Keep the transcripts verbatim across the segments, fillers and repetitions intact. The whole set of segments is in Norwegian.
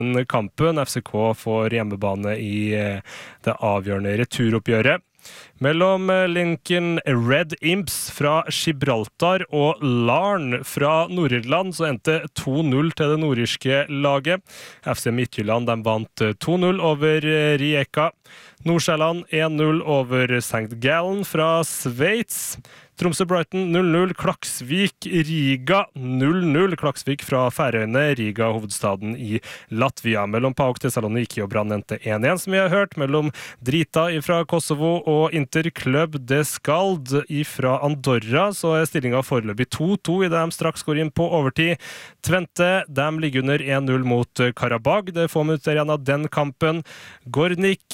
kampen. F C K får hjemmebane i det avgjørende returoppgjøret. Mellom Lincoln Red Imps fra Gibraltar og Larn fra Nord-Irland så endte to null til det nordirske laget. F C Midtjylland de vant to null over Rijeka. Nordsjælland en null over Sankt Gallen fra Sveits. Tromsø-Brighton null null, Klaksvik-Riga null null, Klaksvik fra Færøyene, Riga hovedstaden i Latvia. Mellom PAOK Thessaloniki og Brann endte en en, som vi har hørt. Mellom Drita fra Kosovo og Interclub de Skald fra Andorra, så er stillingen foreløpig to to i det de straks går inn på overtid. Twente, de ligger under en null mot Karabag. Det er få minutter igjen av den kampen. Gornik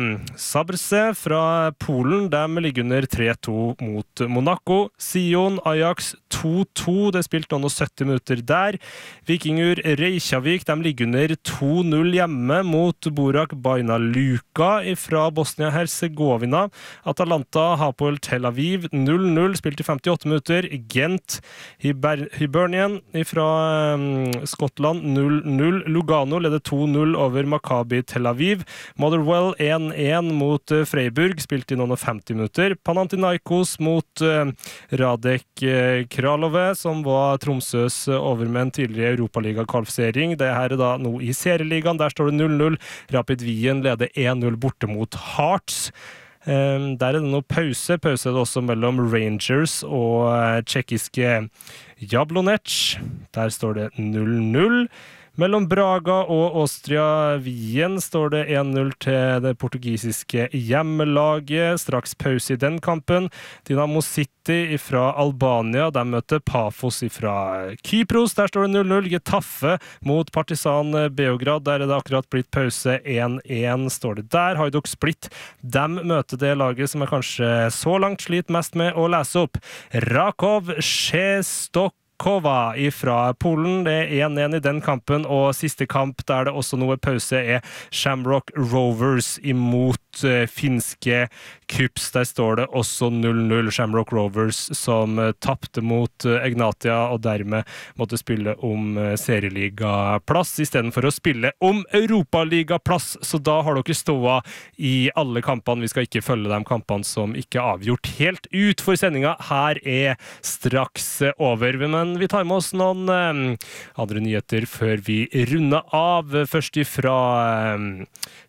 Zabrze fra Polen, de ligger under tre to mot Monaco. Sion, Ajax to to, det er spilt noen og sytti minutter der. Vikingur Reykjavik, de ligger under to null hjemme mot Borak Baina Luka fra Bosnia-Herzegovina. Atalanta Hapoel Tel Aviv null null, spilt i femtiåtte minutter. Gent Hiber Hibernian fra um, Skottland null null. Lugano leder to null over Maccabi Tel Aviv. Motherwell en en mot uh, Freiburg, spilt i noen og femti minutter. Panathinaikos mot uh, Radek Kralove, som var Tromsøs overmenn tidligere i Europaliga-kvalifisering. Det her er da nå i serieligaen. Der står det null null. Rapid Wien leder en null borte mot Hearts. Um, der er det nå pause. Pause er det også mellom Rangers og uh, tjekkiske Jablonec. Der står det null null. Mellom Braga og Austria Wien står det en null til det portugisiske hjemmelaget. Straks pause i den kampen. Dynamo City fra Albania, de møter Pafos fra Kypros. Der står det null null. Getafe mot Partizan Beograd. Der er det akkurat blitt pause. en en står det der. Hajduk Split, de møter det laget som er kanskje så langt slitt mest med å lese opp. Rakov Częstochowa Kova fra Polen, det er en en i den kampen, og siste kamp der det også nå er pause er Shamrock Rovers imot uh, finske Kups. Der står det også null null. Shamrock Rovers som uh, tappte mot uh, Egnatia og dermed måtte spille om uh, serieligaplass i stedet for å spille om Europaligaplass, så da har dere ståa i alle kampene. Vi skal ikke følge de kampene som ikke er avgjort helt ut for sendinga. Her er straks uh, over, men vi tar med oss noen um, andre nyheter før vi runder av. Først ifra um,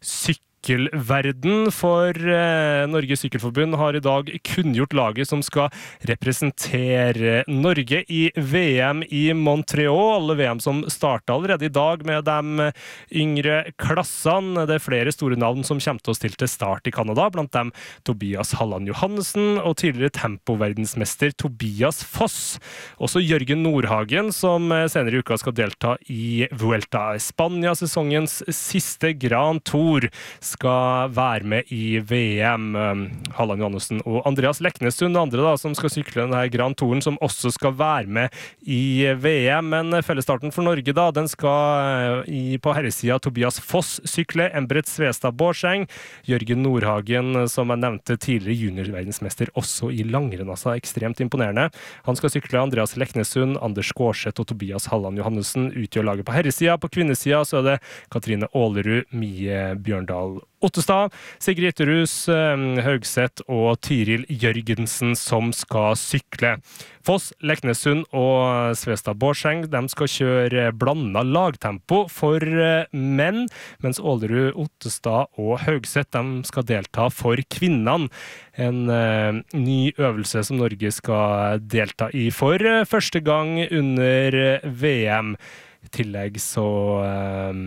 sykkelverden, for uh, Norges Sykkelforbund har i dag kunngjort laget som skal representere Norge i V M i Montreal. Alle V M som startet allerede i dag med de yngre klassene. Det er flere store navn som kommer til å stille til start i Kanada, blant dem Tobias Halland Johannessen og tidligere tempoverdensmester Tobias Foss. Også Jørgen Nordhagen, som senere i uka skal delta i Vuelta i Spania, sesongens siste Grand Tour, skal være med i V M. Halland Johannessen og Andreas Leknessund, andre da, som skal sykle denne Grand Touren, som også skal være med i V M. Men fellesstarten for Norge da, den skal i, på herresida Tobias Foss sykle, Embret Svestad Bårdseng, Jørgen Nordhagen, som jeg nevnte tidligere juniorverdensmester, også i langrenn, altså ekstremt imponerende. Han skal sykle. Andreas Leknessund, Anders Gårdseth og Tobias Halland Johannessen utgjør laget på herresida. På kvinnesida så er det Katrine Ålerud, Mie Bjørndal Ottestad, Sigrid Ytterhus, Haugseth og Tiril Jørgensen som skal sykle. Foss, Leknessund og Svestad Bårdseng, de skal kjøre blanda lagtempo for menn, mens Ålerud, Ottestad og Haugseth, de skal delta for kvinnene. En uh, ny øvelse som Norge skal delta i for uh, første gang under V M. I tillegg så uh,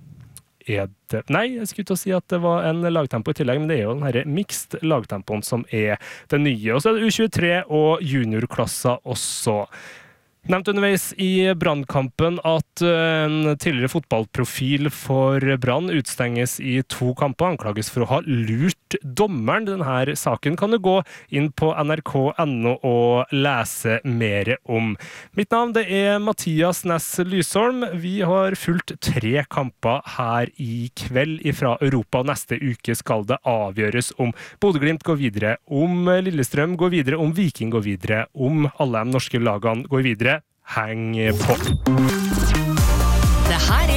er det... Nei, jeg skulle til å si at det var en lagtempo i tillegg, men det er jo den her mixed lagtempoen som er det nye. Og så er det U tjuetre og juniorklasser også. Nevnt underveis i Brannkampen at en tidligere fotballprofil for Brann utstenges i to kamper, anklages for å ha lurt dommeren. Denne saken kan du gå inn på N R K punktum N O og lese mer om. Mitt navn det er Mathias Næss Lysholm. Vi har fulgt tre kamper her i kveld fra Europa. Neste uke skal det avgjøres om Bodø-Glimt går videre, om Lillestrøm går videre, om Viking går videre, om alle de norske lagene går videre. Heng på. Det her er